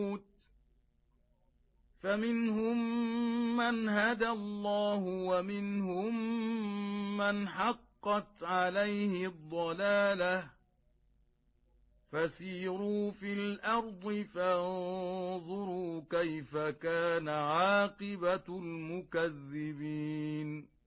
فمنهم من هدى الله ومنهم من حقت عليه الضلالة فسيروا في الأرض فانظروا كيف كان عاقبة المكذبين